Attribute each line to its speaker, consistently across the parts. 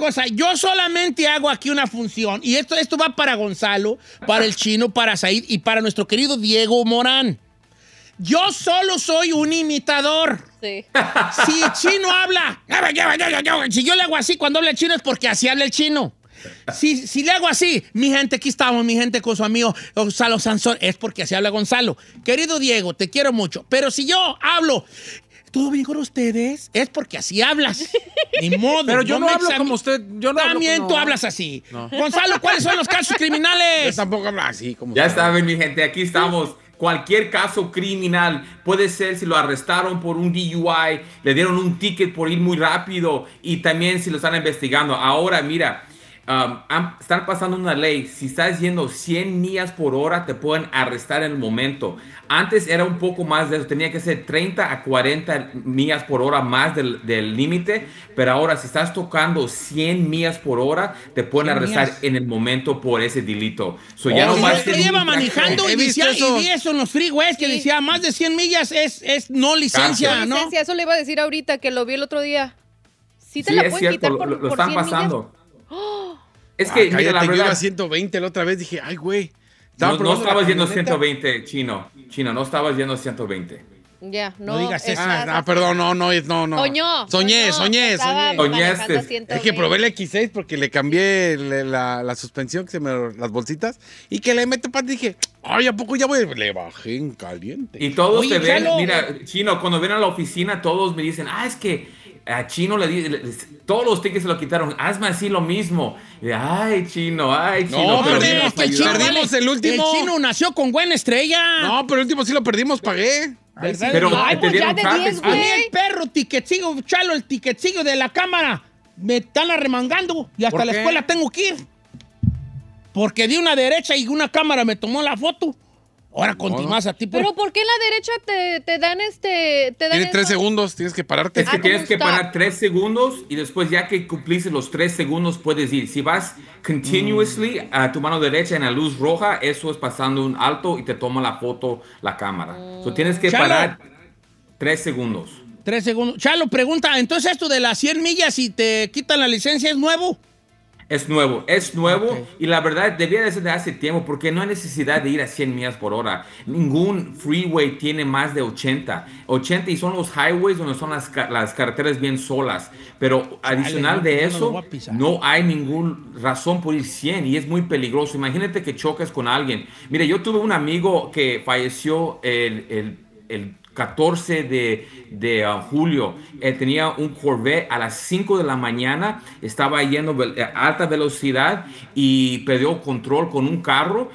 Speaker 1: cosa. Yo solamente hago aquí una función. Y esto va para Gonzalo, para el Chino, para Said y para nuestro querido Diego Morán. Yo solo soy un imitador.
Speaker 2: Sí.
Speaker 1: Si el chino habla, si yo le hago así cuando habla el chino es porque así habla el chino. Si le hago así, mi gente, aquí estamos, mi gente con su amigo Gonzalo Sansón, es porque así habla Gonzalo. Querido Diego, te quiero mucho. Pero si yo hablo, ¿todo bien con ustedes? Es porque así hablas. Ni modo.
Speaker 3: Pero yo no hablo como usted. Yo no
Speaker 1: También
Speaker 3: hablo
Speaker 1: tú hablas así. No. Gonzalo, ¿cuáles son los casos criminales?
Speaker 3: Yo tampoco hablo así como
Speaker 4: Ya
Speaker 3: usted.
Speaker 4: saben, mi gente, aquí estamos. Cualquier caso criminal puede ser si lo arrestaron por un DUI, le dieron un ticket por ir muy rápido y también si lo están investigando. Ahora, mira, están pasando una ley. Si estás yendo 100 millas por hora, te pueden arrestar en el momento. Antes era un poco más de eso. Tenía que ser 30 a 40 millas por hora más del límite. Pero ahora, si estás tocando 100 millas por hora, te pueden arrestar en el momento por ese delito. Ya no va a ser
Speaker 1: lleva manejando y vi eso en los freeways que decía más de 100 millas es no licencia, ¿no?
Speaker 2: Licencia, eso le iba a decir ahorita que lo vi el otro día. Sí te la pueden
Speaker 4: cierto,
Speaker 2: quitar por
Speaker 4: lo están
Speaker 2: 100
Speaker 4: pasando.
Speaker 2: millas. ¡Oh!
Speaker 4: Es que,
Speaker 3: cállate,
Speaker 4: mira, la
Speaker 3: yo
Speaker 4: verdad,
Speaker 3: iba a 120 la otra vez, dije, ay, güey.
Speaker 4: No estabas yendo 120, Chino, no estabas yendo 120.
Speaker 2: Ya,
Speaker 1: no digas eso.
Speaker 3: Perdón, no. Soñé.
Speaker 4: Soñaste.
Speaker 3: Es que probé el X6 porque le cambié la suspensión, las bolsitas, y que le meto para dije, ay, ¿a poco ya voy? Le bajé en caliente.
Speaker 4: Y todos te ven, mira, Chino, cuando ven a la oficina, todos me dicen, es que a Chino todos los tickets se lo quitaron, hazme así lo mismo. Y, ay, Chino.
Speaker 3: No, perdimos el último.
Speaker 1: El Chino nació con buena estrella.
Speaker 3: No, pero el último sí lo perdimos, pagué.
Speaker 4: Pero te dieron
Speaker 2: ya de 10,
Speaker 1: a mí el perro tiquetcillo, Chalo, el tiquetcillo de la cámara, me están arremangando y hasta la escuela tengo que ir. Porque di una derecha y una cámara me tomó la foto. Ahora continúas a ti.
Speaker 2: Pero ¿por qué en la derecha te dan
Speaker 3: Tiene 3 segundos, tienes que pararte.
Speaker 4: Es que tienes que parar 3 segundos y después ya que cumpliste los 3 segundos puedes ir. Si vas continuously a tu mano derecha en la luz roja, eso es pasando un alto y te toma la foto la cámara. Tienes que parar 3 segundos.
Speaker 1: 3 segundos. Chalo, pregunta, entonces esto de las 100 millas y te quitan la licencia es nuevo.
Speaker 4: Es nuevo okay. Y la verdad debía de ser de hace tiempo porque no hay necesidad de ir a 100 millas por hora. Ningún freeway tiene más de 80 y son los highways donde son las carreteras bien solas. Pero adicional de eso, no hay ninguna razón por ir 100 y es muy peligroso. Imagínate que choques con alguien. Mira, yo tuve un amigo que falleció el 14 de julio. Tenía un Corvette a las 5 de la mañana, estaba yendo a alta velocidad y perdió control con un carro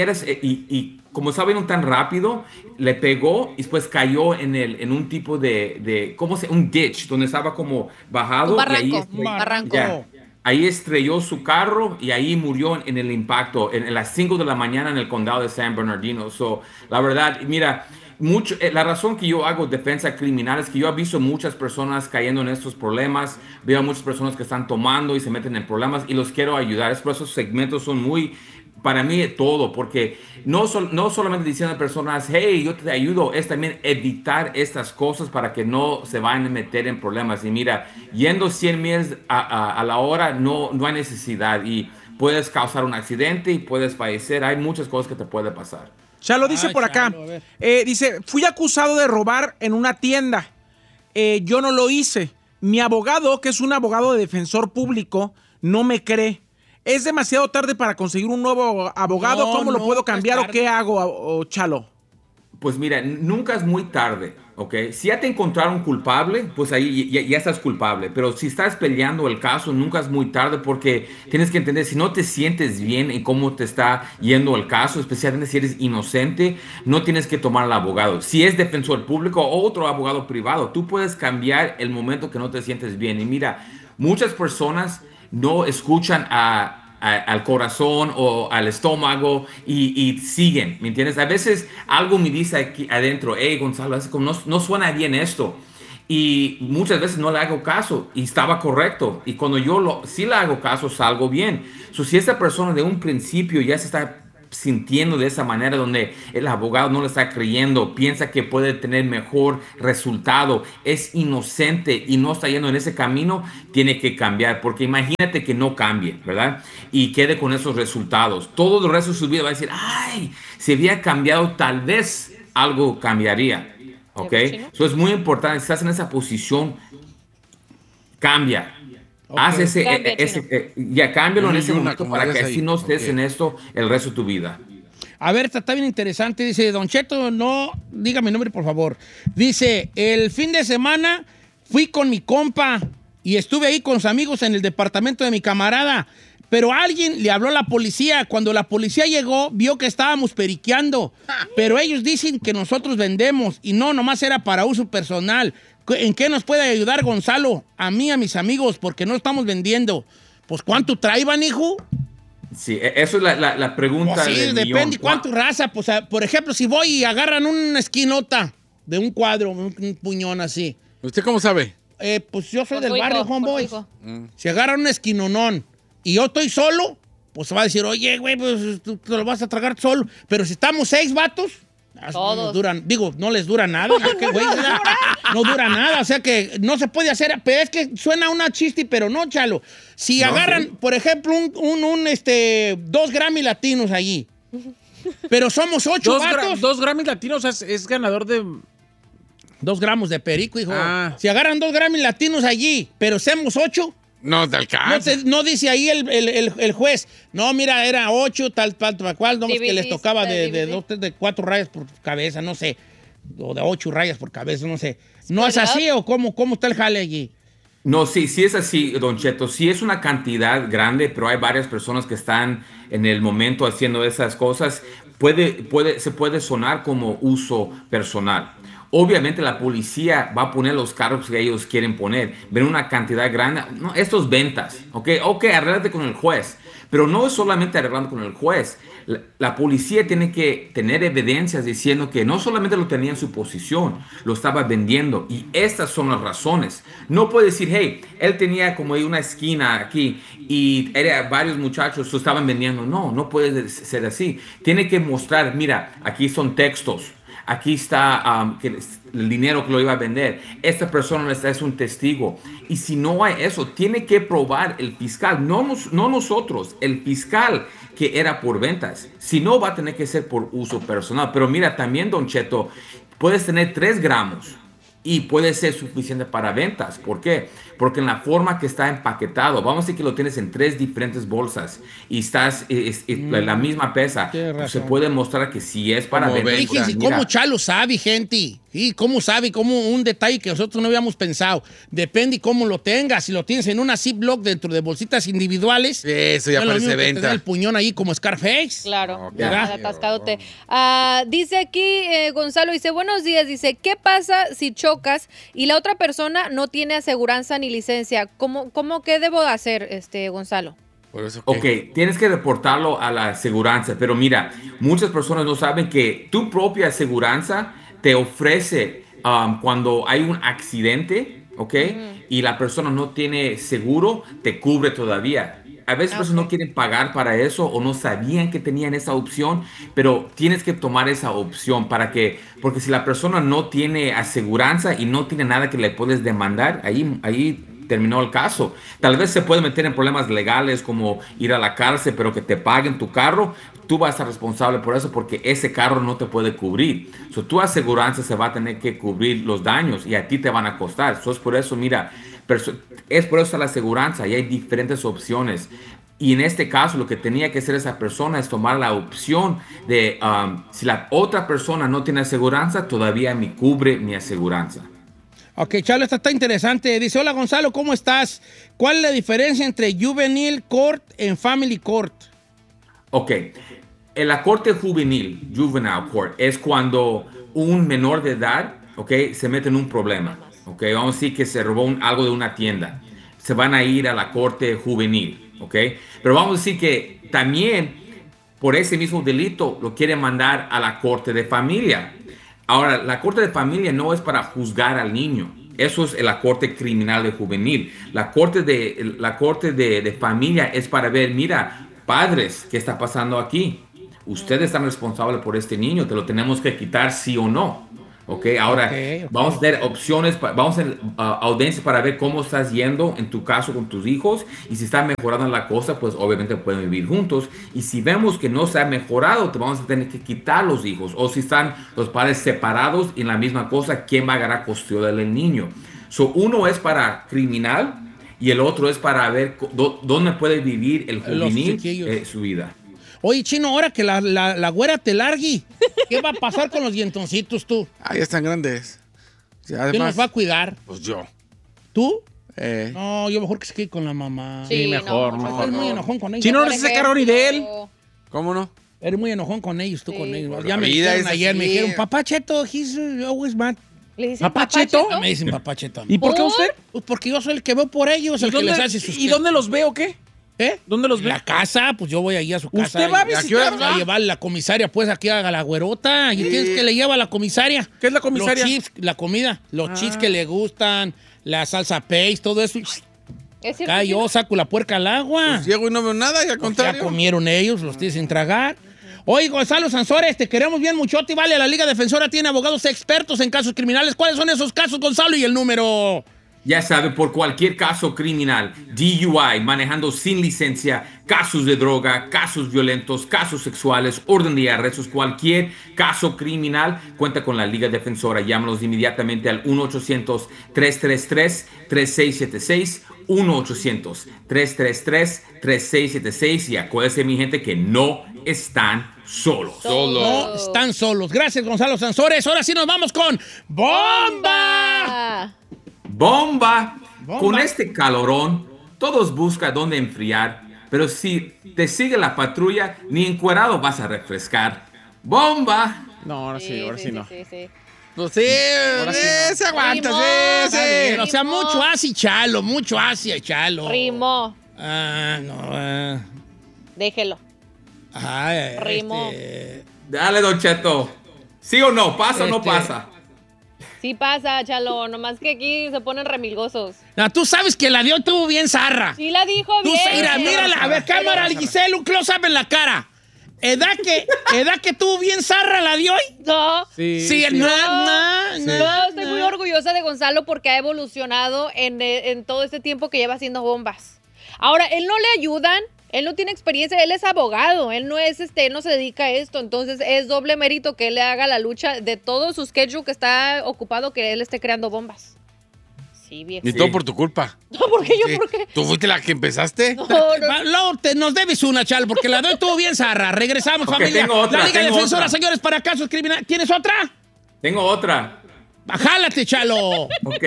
Speaker 4: y como estaba yendo tan rápido, le pegó y después cayó en un tipo de ¿cómo se? Un ditch, donde estaba como bajado.
Speaker 2: Un barranco,
Speaker 4: y ahí ahí estrelló su carro y ahí murió en el impacto, en las 5 de la mañana en el condado de San Bernardino. La verdad, mira, la razón que yo hago defensa criminal es que yo he visto muchas personas cayendo en estos problemas, veo muchas personas que están tomando y se meten en problemas y los quiero ayudar. Es por esos segmentos son muy, para mí, todo, porque no solamente diciendo a personas, hey, yo te ayudo, es también evitar estas cosas para que no se vayan a meter en problemas. Y mira, yendo 100 millas a la hora no hay necesidad y puedes causar un accidente y puedes fallecer. Hay muchas cosas que te puede pasar.
Speaker 5: Chalo dice por acá, dice, fui acusado de robar en una tienda. Yo no lo hice. Mi abogado, que es un abogado de defensor público, no me cree. ¿Es demasiado tarde para conseguir un nuevo abogado? ¿Cómo lo puedo cambiar o qué hago, Chalo?
Speaker 4: Pues mira, nunca es muy tarde, ¿ok? Si ya te encontraron culpable, pues ahí ya estás culpable. Pero si estás peleando el caso, nunca es muy tarde porque tienes que entender, si no te sientes bien en cómo te está yendo el caso, especialmente si eres inocente, no tienes que tomar al abogado. Si es defensor público o otro abogado privado, tú puedes cambiar el momento que no te sientes bien. Y mira, muchas personas no escuchan al corazón o al estómago y siguen, ¿me entiendes? A veces algo me dice aquí adentro, hey Gonzalo, no suena bien esto, y muchas veces no le hago caso y estaba correcto, y cuando yo sí le hago caso salgo bien. Si esta persona de un principio ya se está sintiendo de esa manera donde el abogado no le está creyendo, piensa que puede tener mejor resultado, es inocente y no está yendo en ese camino, tiene que cambiar, porque imagínate que no cambie, ¿verdad? Y quede con esos resultados. Todo el resto de su vida va a decir, ay, si había cambiado, tal vez algo cambiaría, ¿ok? Eso es muy importante, si estás en esa posición, cambia.
Speaker 1: Okay.
Speaker 4: Haz cámbialo en ese
Speaker 3: Una,
Speaker 4: momento
Speaker 3: como
Speaker 4: para que
Speaker 3: dices
Speaker 4: así
Speaker 3: ahí.
Speaker 4: no estés
Speaker 3: Ok.
Speaker 4: en esto el resto de tu vida.
Speaker 1: A ver, está bien interesante. Dice, Don Cheto, no, dígame el nombre, por favor. Dice, el fin de semana fui con mi compa y estuve ahí con sus amigos en el departamento de mi camarada. Pero alguien le habló a la policía. Cuando la policía llegó, vio que estábamos periqueando. Pero ellos dicen que nosotros vendemos y no, nomás era para uso personal. ¿En qué nos puede ayudar Gonzalo? A mí, a mis amigos, porque no estamos vendiendo. Pues, ¿cuánto traían, hijo?
Speaker 4: Sí, eso es la pregunta.
Speaker 1: Pues sí,
Speaker 4: del
Speaker 1: depende
Speaker 4: millón.
Speaker 1: cuánto raza. Pues, por ejemplo, si voy y agarran una esquinota de un cuadro, un puñón así.
Speaker 3: ¿Usted cómo sabe?
Speaker 1: Pues yo soy
Speaker 2: Por
Speaker 1: del
Speaker 2: su
Speaker 1: barrio,
Speaker 2: hijo,
Speaker 1: homeboys.
Speaker 2: por su hijo.
Speaker 1: Si agarran un esquinonón y yo estoy solo, pues se va a decir, oye, güey, pues tú te lo vas a tragar solo. Pero si estamos 6 vatos,
Speaker 2: Todos.
Speaker 1: nos duran, digo, no les dura nada. ¿Qué, güey? No dura nada, o sea que no se puede hacer. Pero es que suena una chiste, pero no, chalo. Si
Speaker 4: No,
Speaker 1: agarran,
Speaker 4: sí.
Speaker 1: por ejemplo, 2 Grammy latinos allí, pero somos 8 vatos.
Speaker 5: 2 Grammys latinos es ganador de...
Speaker 1: 2 gramos de perico, hijo.
Speaker 5: Ah.
Speaker 1: Si agarran 2 Grammy latinos allí, pero somos 8.
Speaker 3: No te alcanza.
Speaker 1: No dice ahí el juez, no, mira, era 8, tal, cual, no, es que les tocaba de 4 rayas por cabeza, no sé, o de 8 rayas por cabeza, no sé. ¿No es así o cómo está el jale allí?
Speaker 4: No, sí es así, Don Cheto. Sí es una cantidad grande, pero hay varias personas que están en el momento haciendo esas cosas. Se puede sonar como uso personal. Obviamente la policía va a poner los cargos que ellos quieren poner. Ven una cantidad grande. No, esto es ventas. Ok, arréglate con el juez. Pero no es solamente arreglando con el juez. La policía tiene que tener evidencias diciendo que no solamente lo tenía en su posición, lo estaba vendiendo. Y estas son las razones. No puede decir, hey, él tenía como una esquina aquí y varios muchachos lo estaban vendiendo. No puede ser así. Tiene que mostrar, mira, aquí son textos. Aquí está el dinero que lo iba a vender. Esta persona es un testigo. Y si no hay eso, tiene que probar el fiscal, no nosotros, el fiscal que era por ventas. Si no, va a tener que ser por uso personal. Pero mira, también, Don Cheto, puedes tener 3 gramos y puede ser suficiente para ventas. ¿Por qué? Porque en la forma que está empaquetado, vamos a decir que lo tienes en 3 diferentes bolsas y estás la misma pesa,
Speaker 1: Tienes
Speaker 4: se
Speaker 1: razón.
Speaker 4: puede mostrar que sí es para
Speaker 3: Como
Speaker 4: ventas.
Speaker 1: Fíjense
Speaker 4: Mira,
Speaker 1: cómo Chalo sabe, gente. Y cómo sabe, como un detalle que nosotros no habíamos pensado. Depende cómo lo tengas. Si lo tienes en una Ziploc dentro de bolsitas individuales,
Speaker 3: Eso ya
Speaker 1: no es lo
Speaker 3: parece
Speaker 1: mismo que
Speaker 3: venta.
Speaker 1: tener el puñón ahí como Scarface.
Speaker 2: Claro,
Speaker 3: Ok.
Speaker 2: ya, atascadote. Dice aquí Gonzalo, dice, buenos días, dice, ¿qué pasa si chocas y la otra persona no tiene aseguranza ni licencia? ¿Cómo qué debo hacer, Gonzalo?
Speaker 3: Por eso
Speaker 4: Ok, tienes que reportarlo a la aseguranza, pero mira, muchas personas no saben que tu propia aseguranza te ofrece cuando hay un accidente, ¿ok? Y la persona no tiene seguro, te cubre todavía. A veces personas no quieren pagar para eso o no sabían que tenían esa opción, pero tienes que tomar esa opción porque si la persona no tiene aseguranza y no tiene nada que le puedes demandar, ahí terminó el caso. Tal vez se puede meter en problemas legales como ir a la cárcel, pero que te paguen tu carro, tú vas a estar responsable por eso porque ese carro no te puede cubrir. Tu aseguranza se va a tener que cubrir los daños y a ti te van a costar. Es por eso, mira, es por eso la aseguranza y hay diferentes opciones. Y en este caso lo que tenía que hacer esa persona es tomar la opción de si la otra persona no tiene aseguranza, todavía me cubre mi aseguranza.
Speaker 1: Ok, Chalo, esta está interesante. Dice, hola Gonzalo, ¿cómo estás? ¿Cuál es la diferencia entre juvenile court y family court?
Speaker 4: Ok, en la corte juvenil, juvenile court, es cuando un menor de edad, ok, se mete en un problema. Ok, vamos a decir que se robó algo de una tienda. Se van a ir a la corte juvenil, ok. Pero vamos a decir que también por ese mismo delito lo quieren mandar a la corte de familia. Ahora, la corte de familia no es para juzgar al niño. Eso es la corte criminal de juvenil. La corte de familia es para ver, mira, padres, ¿qué está pasando aquí? Ustedes están responsables por este niño, te lo tenemos que quitar sí o no. Ahora vamos a tener opciones, vamos a hacer audiencias para ver cómo estás yendo en tu caso con tus hijos, y si está mejorando la cosa, pues obviamente pueden vivir juntos, y si vemos que no se ha mejorado, te vamos a tener que quitar los hijos, o si están los padres separados en la misma cosa, ¿quién va a agarrar custodia del niño? Uno es para criminal y el otro es para ver dónde puede vivir el juvenil su vida.
Speaker 1: Oye, Chino, ahora que la güera te largue, ¿qué va a pasar con los dientoncitos tú?
Speaker 3: Ya están grandes.
Speaker 1: Además, ¿quién los va a cuidar?
Speaker 3: Pues yo.
Speaker 1: ¿Tú? No, yo mejor que se quede con la mamá.
Speaker 5: Sí, mejor.
Speaker 1: No, eres muy enojón con ellos.
Speaker 5: Chino, no se sacaron ni de él.
Speaker 3: ¿Cómo no?
Speaker 1: Eres muy enojón con ellos, tú con ellos.
Speaker 3: Por
Speaker 1: Ya
Speaker 3: la
Speaker 1: me
Speaker 3: vida
Speaker 1: dijeron
Speaker 3: es
Speaker 1: ayer,
Speaker 3: así.
Speaker 1: me dijeron, Papá Cheto, he's always mad.
Speaker 2: ¿Le dicen
Speaker 5: ¿Papá Cheto?
Speaker 1: Me dicen Papá Cheto.
Speaker 5: ¿Y por qué usted?
Speaker 1: Pues porque yo soy el que veo por ellos, el que les hace sus...
Speaker 5: ¿Y dónde los ve o qué?
Speaker 1: ¿Eh?
Speaker 5: ¿Dónde los ve?
Speaker 1: La casa, pues yo voy ahí a su casa.
Speaker 5: ¿Usted va a visitar?
Speaker 1: A llevar la comisaria, pues aquí a la güerota. ¿Y tienes que le lleva a la comisaria?
Speaker 5: ¿Qué es la comisaria?
Speaker 1: Los chips, la comida. Los chips que le gustan, la salsa paste, todo eso.
Speaker 2: ¿Es cierto?
Speaker 1: Acá yo saco la puerca al agua.
Speaker 3: Pues llego y no veo nada, y al
Speaker 1: Pues
Speaker 3: contrario.
Speaker 1: ya comieron ellos, los tienes sin tragar. Oye, Gonzalo Sansores, te queremos bien muchote, vale. La Liga Defensora tiene abogados expertos en casos criminales. ¿Cuáles son esos casos, Gonzalo? Y el número...
Speaker 4: Ya sabe, por cualquier caso criminal, DUI, manejando sin licencia, casos de droga, casos violentos, casos sexuales, orden de arrestos, cualquier caso criminal, cuenta con la Liga Defensora. Llámanos inmediatamente al 1-800-333-3676, 1-800-333-3676, y acuérdense, mi gente, que no están solos.
Speaker 1: No están solos. Gracias, Gonzalo Sansores. Ahora sí nos vamos con ¡Bomba!
Speaker 4: ¡Bomba! Con este calorón, todos buscan dónde enfriar, pero si te sigue la patrulla, ni encuerado vas a refrescar. ¡Bomba!
Speaker 5: No, ahora sí, ahora sí no.
Speaker 2: Sí.
Speaker 3: Pues sí, se aguanta, sí.
Speaker 1: O sea, mucho así, chalo, mucho así, chalo.
Speaker 2: Rimó.
Speaker 1: No.
Speaker 2: Déjelo.
Speaker 1: Ay,
Speaker 2: Rimó.
Speaker 4: Dale, Don Cheto. ¿Sí o no? ¿Pasa o no pasa?
Speaker 2: Sí pasa, chalo. Nomás que aquí se ponen remilgosos.
Speaker 1: No, tú sabes que la dio tuvo bien zarra.
Speaker 2: Sí la dijo
Speaker 1: Tú,
Speaker 2: bien.
Speaker 1: mírala, a ver, cámara, Giselle, un close-up en la cara. ¿Edad que tuvo bien zarra la dio hoy?
Speaker 2: No.
Speaker 1: Sí, no.
Speaker 2: Estoy muy orgullosa de Gonzalo porque ha evolucionado en todo este tiempo que lleva haciendo bombas. Ahora, él no le ayudan, él no tiene experiencia, él es abogado, él no es no se dedica a esto, entonces es doble mérito que él le haga la lucha de todo su schedule que está ocupado, que él esté creando bombas. Sí, viejo.
Speaker 3: Y todo por tu culpa.
Speaker 2: No, ¿por qué yo?
Speaker 3: Sí.
Speaker 2: ¿Por qué?
Speaker 3: ¿Tú fuiste la que empezaste?
Speaker 2: No.
Speaker 1: Luego nos debes una, chal, porque la doy tuvo bien zarra. Regresamos,
Speaker 4: Ok,
Speaker 1: familia.
Speaker 4: tengo otra,
Speaker 1: La Liga
Speaker 4: tengo
Speaker 1: Defensora,
Speaker 4: otra.
Speaker 1: señores, para casos criminales. ¿Tienes otra?
Speaker 4: Tengo otra.
Speaker 1: Jálate, chalo.
Speaker 4: Ok.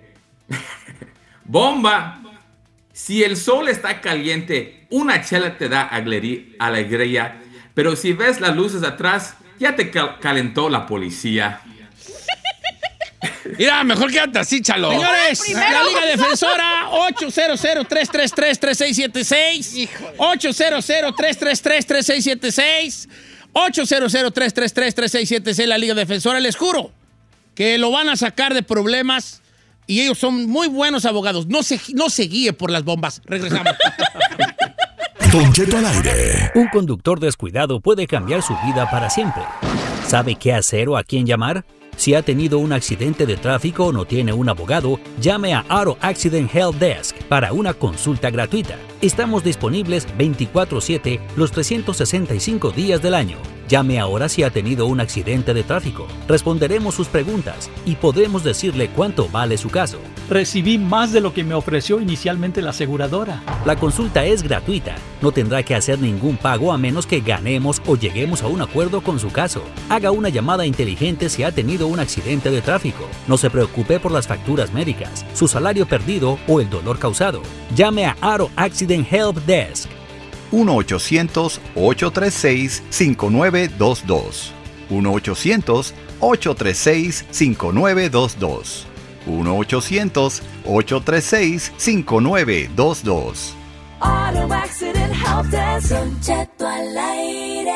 Speaker 4: Bomba. Si el sol está caliente, una chela te da alegría. Pero si ves las luces atrás, ya te calentó la policía.
Speaker 3: Mira, mejor quédate así, chalo.
Speaker 1: Señores, la Liga Defensora, 800-333-3676. 800-333-3676. 800-333-3676, la Liga Defensora. Les juro que lo van a sacar de problemas y ellos son muy buenos abogados. No se guíe por las bombas. Regresamos.
Speaker 6: Don Cheto al aire.
Speaker 7: Un conductor descuidado puede cambiar su vida para siempre. ¿Sabe qué hacer o a quién llamar? Si ha tenido un accidente de tráfico o no tiene un abogado, llame a Auto Accident Help Desk para una consulta gratuita. Estamos disponibles 24/7 los 365 días del año. Llame ahora si ha tenido un accidente de tráfico. Responderemos sus preguntas y podremos decirle cuánto vale su caso.
Speaker 8: Recibí más de lo que me ofreció inicialmente la aseguradora.
Speaker 7: La consulta es gratuita. No tendrá que hacer ningún pago a menos que ganemos o lleguemos a un acuerdo con su caso. Haga una llamada inteligente si ha tenido un accidente de tráfico. No se preocupe por las facturas médicas, su salario perdido o el dolor causado. Llame a Auto Accident Help Desk.
Speaker 6: 1-800-836-5922. 1-800-836-5922. 1-800-836-5922.
Speaker 9: Auto Accident Help Desk. Don Cheto al aire.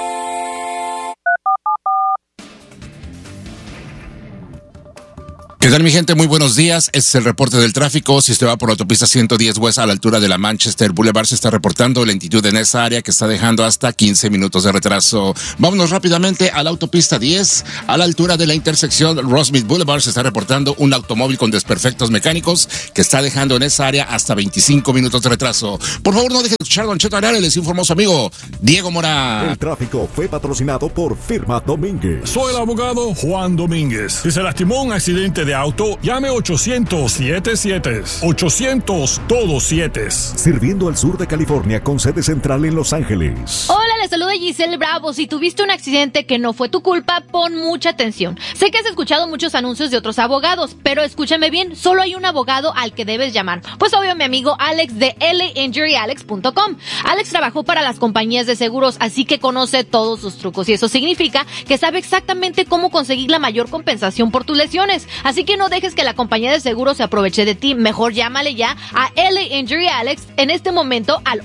Speaker 10: ¿Qué tal, mi gente? Muy buenos días. Este es el reporte del tráfico. Si usted va por la autopista 110 West a la altura de la Manchester Boulevard, se está reportando lentitud en esa área que está dejando hasta 15 minutos de retraso. Vámonos rápidamente a la autopista 10. A la altura de la intersección Rosemead Boulevard se está reportando un automóvil con desperfectos mecánicos que está dejando en esa área hasta 25 minutos de retraso. Por favor, no dejen de escuchar Don Cheto al aire. Les informó su amigo Diego Morán.
Speaker 6: El tráfico fue patrocinado por Firma Domínguez.
Speaker 11: Soy el abogado Juan Domínguez. Si se lastimó un accidente de auto, llame 800-77. 800 todos 7.
Speaker 6: Sirviendo al sur de California con sede central en Los Ángeles.
Speaker 12: Hola, les saluda Giselle Bravo. Si tuviste un accidente que no fue tu culpa, pon mucha atención. Sé que has escuchado muchos anuncios de otros abogados, pero escúchame bien, solo hay un abogado al que debes llamar. Pues obvio, mi amigo Alex de lainjuryalex.com. Alex trabajó para las compañías de seguros, así que conoce todos sus trucos y eso significa que sabe exactamente cómo conseguir la mayor compensación por tus lesiones. Así que no dejes que la compañía de seguros se aproveche de ti. Mejor llámale ya a LA Injury Alex en este momento al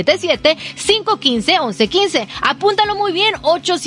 Speaker 12: 877-515-1115. Apúntalo muy bien,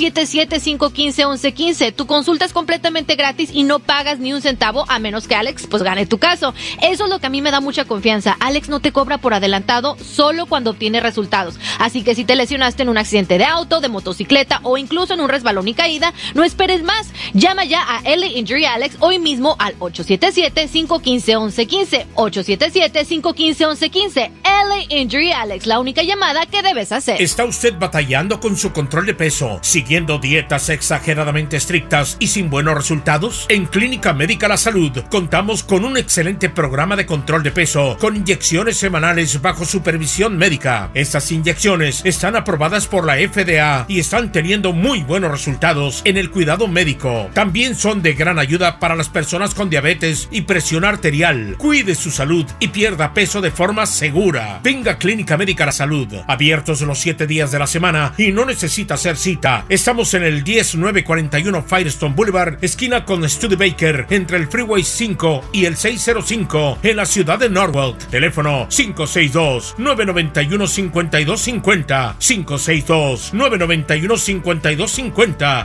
Speaker 12: 877-515-1115. Tu consulta es completamente gratis y no pagas ni un centavo a menos que Alex pues gane tu caso. Eso es lo que a mí me da mucha confianza. Alex no te cobra por adelantado, solo cuando obtiene resultados. Así que si te lesionaste en un accidente de auto, de motocicleta o incluso en un resbalón y caída, no esperes más. Llama ya a LA Injury Alex hoy mismo al 877-515-1115. 877-515-1115. LA Injury Alex, la única llamada que debes hacer.
Speaker 13: ¿Está usted batallando con su control de peso, siguiendo dietas exageradamente estrictas y sin buenos resultados? En Clínica Médica La Salud contamos con un excelente programa de control de peso con inyecciones semanales bajo supervisión médica. Estas inyecciones están aprobadas por la FDA y están teniendo muy buenos resultados en el cuidado médico. También son de gran ayuda para las personas con diabetes y presión arterial. Cuide su salud y pierda peso de forma segura. Venga a Clínica Médica La Salud, abiertos los 7 días de la semana y no necesita hacer cita. Estamos en el 10941 Firestone Boulevard, esquina con Studebaker, entre el Freeway 5 y el 605 en la ciudad de Norwalk. Teléfono 562-991-5250, 562-991-5250,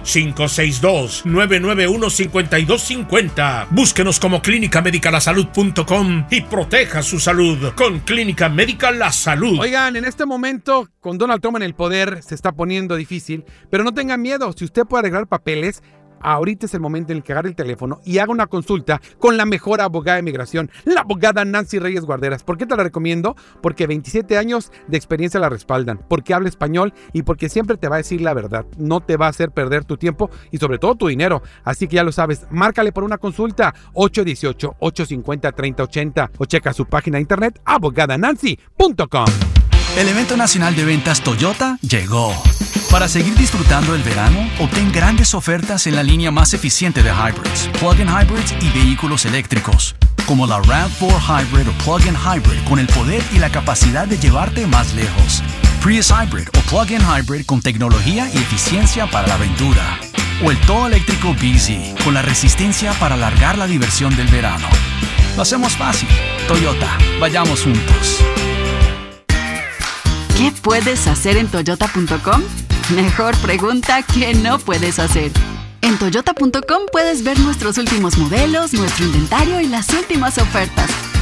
Speaker 13: 562-991-5250. Búsquenos como clínicamedicalasalud.com y proteja su salud con Clínica Médica La Salud.
Speaker 14: Oigan, en este momento, con Donald Trump en el poder, se está poniendo difícil, pero no tengan miedo. Si usted puede arreglar papeles, ahorita es el momento en el que agarre el teléfono y haga una consulta con la mejor abogada de migración, la abogada Nancy Reyes Guarderas. ¿Por qué te la recomiendo? Porque 27 años de experiencia la respaldan, porque habla español y porque siempre te va a decir la verdad. No te va a hacer perder tu tiempo y sobre todo tu dinero. Así que ya lo sabes, márcale por una consulta 818-850-3080 o checa su página de internet abogadanancy.com.
Speaker 15: El evento nacional de ventas Toyota llegó. Para seguir disfrutando el verano, obtén grandes ofertas en la línea más eficiente de hybrids, plug-in hybrids y vehículos eléctricos, como la RAV4 Hybrid o plug-in hybrid con el poder y la capacidad de llevarte más lejos. Prius Hybrid o plug-in hybrid con tecnología y eficiencia para la aventura. O el todo eléctrico BZ con la resistencia para alargar la diversión del verano. Lo hacemos fácil. Toyota, vayamos juntos.
Speaker 16: ¿Qué puedes hacer en Toyota.com? Mejor pregunta que no puedes hacer. En Toyota.com puedes ver nuestros últimos modelos, nuestro inventario y las últimas ofertas.